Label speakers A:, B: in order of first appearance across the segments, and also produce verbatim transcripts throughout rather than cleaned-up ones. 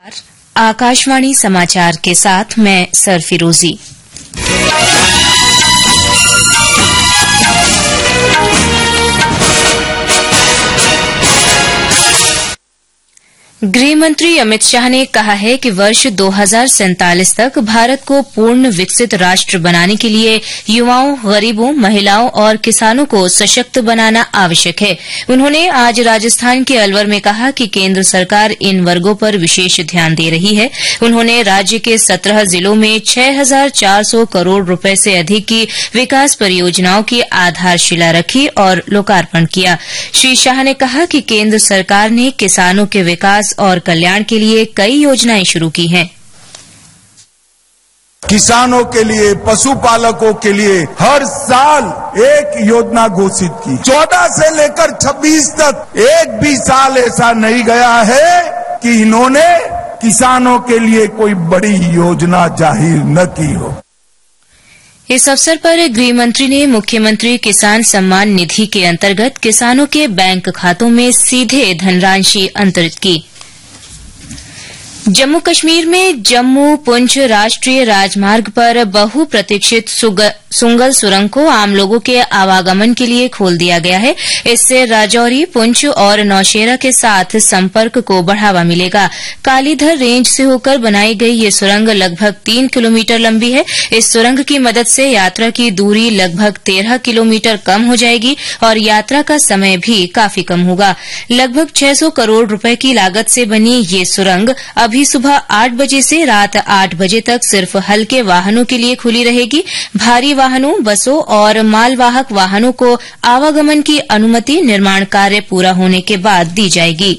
A: आकाशवाणी समाचार के साथ मैं सरफिरोजी। गृह मंत्री अमित शाह ने कहा है कि वर्ष दो हजार सैंतालीस तक भारत को पूर्ण विकसित राष्ट्र बनाने के लिए युवाओं, गरीबों, महिलाओं और किसानों को सशक्त बनाना आवश्यक है। उन्होंने आज राजस्थान के अलवर में कहा कि केंद्र सरकार इन वर्गों पर विशेष ध्यान दे रही है। उन्होंने राज्य के सत्रह जिलों में छह हजार चार सौ करोड़ रुपए से अधिक की विकास परियोजनाओं की आधारशिला रखी और लोकार्पण किया। श्री शाह ने कहा कि केंद्र सरकार ने किसानों के विकास और कल्याण के लिए कई योजनाएं शुरू की हैं।
B: किसानों के लिए, पशुपालकों के लिए हर साल एक योजना घोषित की। चौदह से लेकर छब्बीस तक एक भी साल ऐसा नहीं गया है कि इन्होंने किसानों के लिए कोई बड़ी योजना जाहिर न की हो।
A: इस अवसर पर गृह मंत्री ने मुख्यमंत्री किसान सम्मान निधि के अंतर्गत किसानों के बैंक खातों में सीधे धनराशि अंतरित की। जम्मू कश्मीर में जम्मू पुंछ राष्ट्रीय राजमार्ग पर बहुप्रतीक्षित सुंगल सुरंग को आम लोगों के आवागमन के लिए खोल दिया गया है। इससे राजौरी, पुंछ और नौशेरा के साथ संपर्क को बढ़ावा मिलेगा। कालीधर रेंज से होकर बनाई गई ये सुरंग लगभग तीन किलोमीटर लंबी है। इस सुरंग की मदद से यात्रा की दूरी लगभग तेरह किलोमीटर कम हो जाएगी और यात्रा का समय भी काफी कम होगा। लगभग छह सौ करोड़ रुपए की लागत से बनी ये सुरंग अभी सुबह आठ बजे से रात आठ बजे तक सिर्फ हल्के वाहनों के लिए खुली रहेगी। भारी वाहनों, बसों और मालवाहक वाहनों को आवागमन की अनुमति निर्माण कार्य पूरा होने के बाद दी जाएगी।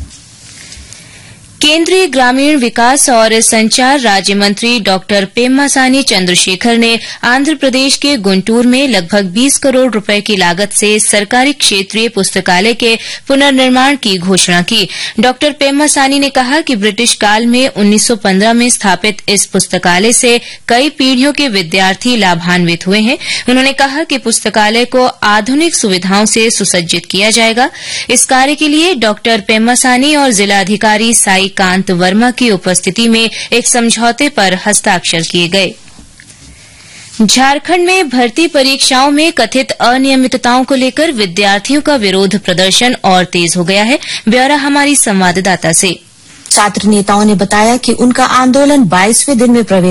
A: केंद्रीय ग्रामीण विकास और संचार राज्य मंत्री डॉक्टर पेम्मासानी चंद्रशेखर ने आंध्र प्रदेश के गुंटूर में लगभग बीस करोड़ रुपए की लागत से सरकारी क्षेत्रीय पुस्तकालय के पुनर्निर्माण की घोषणा की। डॉक्टर पेम्मासानी ने कहा कि ब्रिटिश काल में उन्नीस सौ पंद्रह में स्थापित इस पुस्तकालय से कई पीढ़ियों के विद्यार्थी लाभान्वित हुए हैं। उन्होंने कहा कि पुस्तकालय को आधुनिक सुविधाओं से सुसज्जित किया जाएगा। इस कार्य के लिए डॉक्टर पेम्मासानी और जिलाधिकारी साई कांत वर्मा की उपस्थिति में एक समझौते पर हस्ताक्षर किए गए। झारखंड में भर्ती परीक्षाओं में कथित अनियमितताओं को लेकर विद्यार्थियों का विरोध प्रदर्शन और तेज हो गया है। ब्यौरा हमारी संवाददाता से।
C: छात्र नेताओं ने बताया कि उनका आंदोलन बाईसवें दिन में प्रवेश